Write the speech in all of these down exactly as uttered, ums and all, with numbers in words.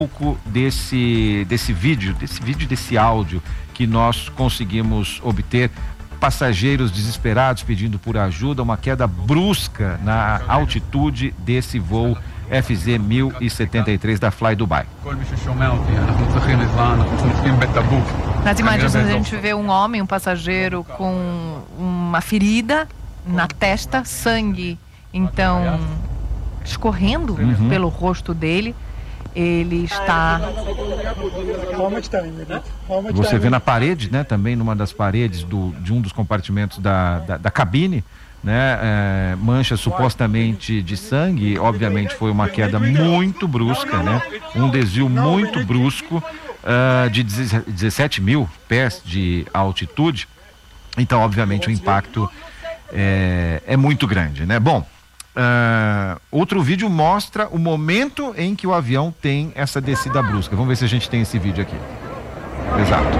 pouco desse, desse vídeo, desse vídeo, desse áudio que nós conseguimos obter. Passageiros desesperados pedindo por ajuda, uma queda brusca na altitude desse voo F Z mil e setenta e três da Fly Dubai. Nas imagens a gente vê um homem, um passageiro com uma ferida na testa, sangue então escorrendo uhum. pelo rosto dele. Ele está... Você vê na parede, né? Também numa das paredes do, de um dos compartimentos da, da, da cabine, né? É, mancha supostamente de sangue. Obviamente foi uma queda muito brusca, né? Um desvio muito brusco uh, de dezessete mil pés de altitude. Então, obviamente, o impacto é, é muito grande, né? Bom, Uh, outro vídeo mostra o momento em que o avião tem essa descida brusca. Vamos ver se a gente tem esse vídeo aqui. Exato.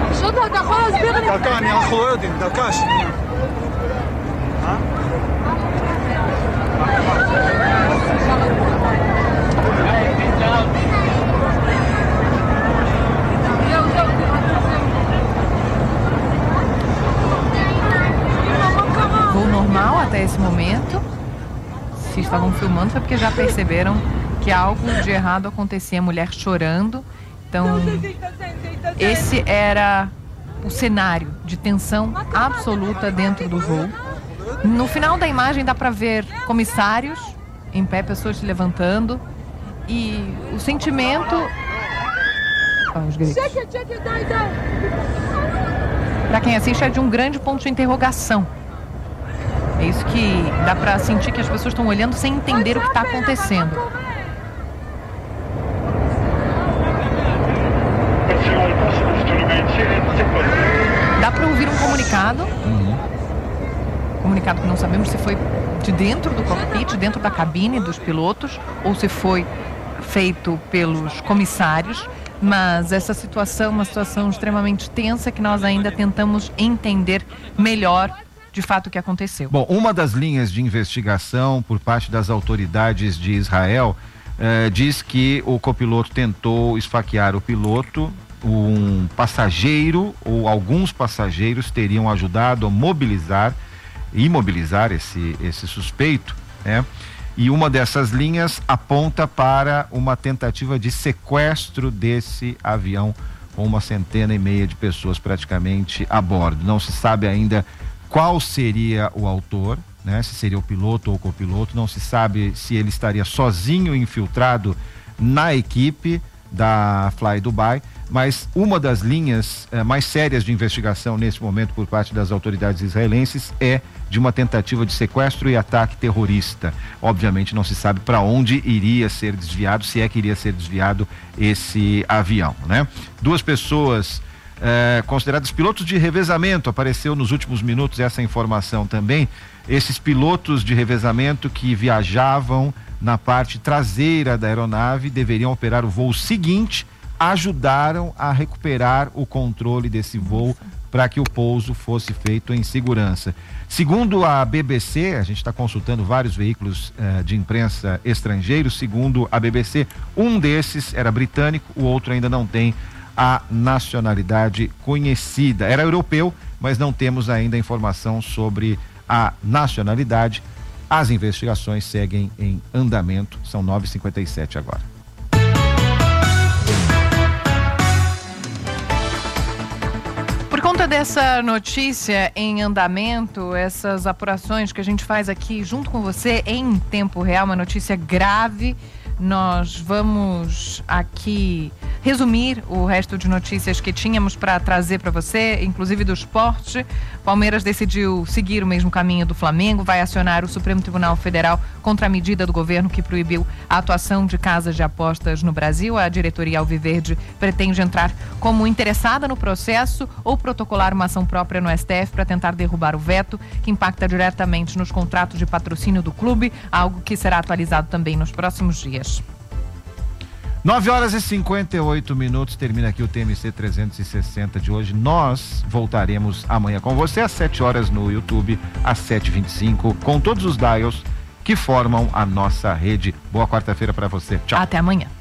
Voo normal até esse momento. Se estavam filmando foi porque já perceberam que algo de errado acontecia, a mulher chorando. Então, esse era o cenário de tensão absoluta dentro do voo. No final da imagem dá para ver comissários em pé, pessoas se levantando, e o sentimento... Oh, os gritos. Para quem assiste é de um grande ponto de interrogação. É isso que dá para sentir, que as pessoas estão olhando sem entender o que está acontecendo. Dá para ouvir um comunicado. Uhum. Comunicado que não sabemos se foi de dentro do cockpit, dentro da cabine dos pilotos, ou se foi feito pelos comissários. Mas essa situação é uma situação extremamente tensa que nós ainda tentamos entender melhor de fato o que aconteceu. Bom, uma das linhas de investigação por parte das autoridades de Israel eh, diz que o copiloto tentou esfaquear o piloto. Um passageiro ou alguns passageiros teriam ajudado a mobilizar, imobilizar esse, esse suspeito, né? E uma dessas linhas aponta para uma tentativa de sequestro desse avião com uma centena e meia de pessoas praticamente a bordo. Não se sabe ainda qual seria o autor, né? Se seria o piloto ou o copiloto. Não se sabe se ele estaria sozinho, infiltrado na equipe da Fly Dubai, mas uma das linhas eh, mais sérias de investigação nesse momento por parte das autoridades israelenses é de uma tentativa de sequestro e ataque terrorista. Obviamente não se sabe para onde iria ser desviado, se é que iria ser desviado esse avião, né? Duas pessoas É, considerados pilotos de revezamento, apareceu nos últimos minutos essa informação também. Esses pilotos de revezamento que viajavam na parte traseira da aeronave deveriam operar o voo seguinte, ajudaram a recuperar o controle desse voo para que o pouso fosse feito em segurança. Segundo a B B C, a gente está consultando vários veículos eh, de imprensa estrangeiros. Segundo a B B C, um desses era britânico, o outro ainda não tem a nacionalidade conhecida. Era europeu, mas não temos ainda informação sobre a nacionalidade. As investigações seguem em andamento. São nove e cinquenta e sete agora. Por conta dessa notícia em andamento, essas apurações que a gente faz aqui junto com você em tempo real, uma notícia grave, nós vamos aqui resumir o resto de notícias que tínhamos para trazer para você, inclusive do esporte. Palmeiras decidiu seguir o mesmo caminho do Flamengo, vai acionar o Supremo Tribunal Federal contra a medida do governo que proibiu a atuação de casas de apostas no Brasil. A diretoria alviverde pretende entrar como interessada no processo ou protocolar uma ação própria no S T F para tentar derrubar o veto que impacta diretamente nos contratos de patrocínio do clube, algo que será atualizado também nos próximos dias. nove horas e cinquenta e oito minutos, termina aqui o T M C trezentos e sessenta de hoje. Nós voltaremos amanhã com você às sete horas no YouTube, às sete e vinte e cinco, com todos os dials que formam a nossa rede. Boa quarta-feira para você. Tchau. Até amanhã.